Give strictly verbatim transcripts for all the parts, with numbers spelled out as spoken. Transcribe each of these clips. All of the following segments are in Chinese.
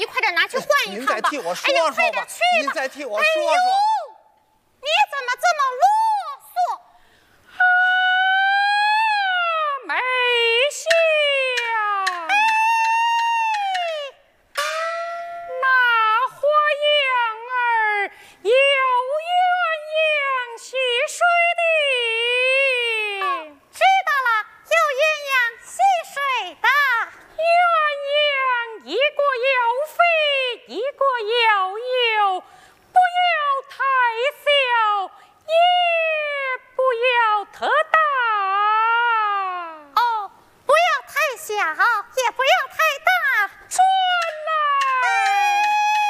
快点拿去换一趟吧。 您再替我说说吧。 哎呀，快点去吧。 您再替我说说。 哎呦，你怎么这么啰嗦？ 啊，没想那花样儿有鸳鸯戏水的。 知道了，有鸳鸯戏水的。 鸳鸯一个要肥，一个要幼，不要太小，也不要特大。 哦，不要太小，也不要太大。 转来，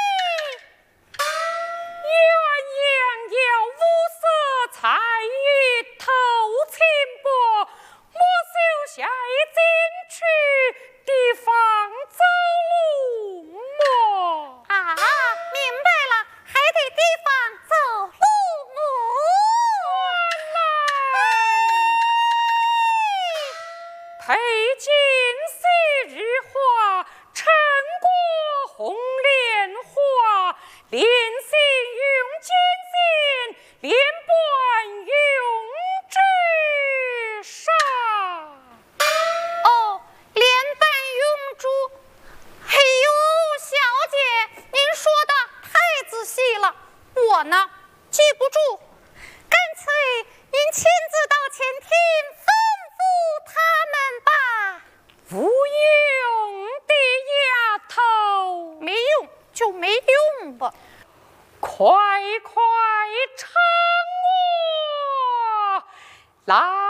鸳鸯有五色彩羽，头轻薄，莫绣下一进去，地方走路么？ 啊，明白了，还得地方走路么？ 佩锦昔日花，成果红莲花，莲心用金线，莲冠用纸纱。 哦，莲瓣用珠。哎呦，小姐，您说的太仔细了，我呢记不住，干脆您亲自到前厅吩咐他们吧。 无用的丫头， 没用就没用吧。 快快称我来。